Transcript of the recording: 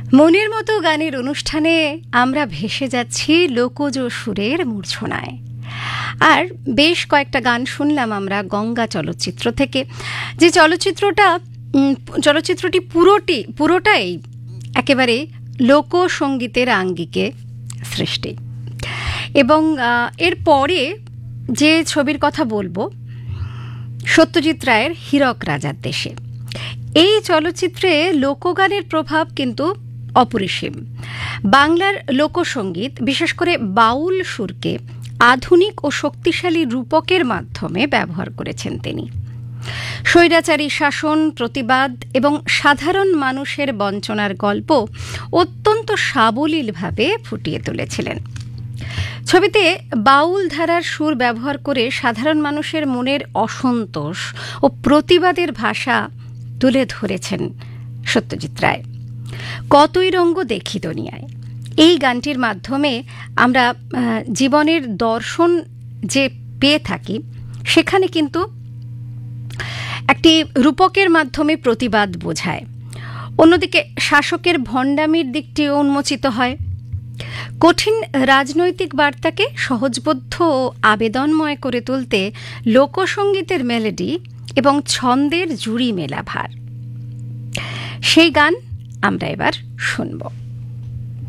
মনের মতো গানের অনুষ্ঠানে আমরা ভেসে যাচ্ছি লোকজ সুরের মূর্ছনায়। আর বেশ কয়েকটা গান শুনলাম আমরা গঙ্গা চলচ্চিত্র থেকে, যে চলচ্চিত্রটি পুরোটাই একেবারে লোকসঙ্গীতের আঙ্গিকে সৃষ্টি। এবং এরপরে যে ছবির কথা বলবো, সত্যজিৎ রায়ের হীরক রাজার দেশে, এই চলচ্চিত্রে লোকগানের প্রভাব কিন্তু অপরিসীম। বাংলার লোকসঙ্গীত, বিশেষ করে বাউল সুরকে আধুনিক ও শক্তিশালী রূপকের মাধ্যমে ব্যবহার করেছেন তিনি। স্বৈরাচারী শাসন, প্রতিবাদ এবং সাধারণ মানুষের বঞ্চনার গল্প অত্যন্ত সাবলীলভাবে ফুটিয়ে তুলেছিলেন। ছবিতে বাউল ধারার সুর ব্যবহার করে সাধারণ মানুষের মনের অসন্তোষ ও প্রতিবাদের ভাষা তুলে ধরেছেন সত্যজিৎ রায়। কতই রঙ্গ দেখি দুনিয়ায়, এই গানটির মাধ্যমে আমরা জীবনের দর্শন যে পেয়ে থাকি, সেখানে কিন্তু একটি রূপকের মাধ্যমে প্রতিবাদ বোঝায়। অন্যদিকে শাসকের ভণ্ডামির দিকটিও উন্মোচিত হয়। কঠিন রাজনৈতিক বার্তাকে সহজবোধ্য ও আবেদনময় করে তুলতে লোকসঙ্গীতের মেলোডি এবং ছন্দের জুড়ি মেলা ভার। সেই গান আমরা এবার শুনব।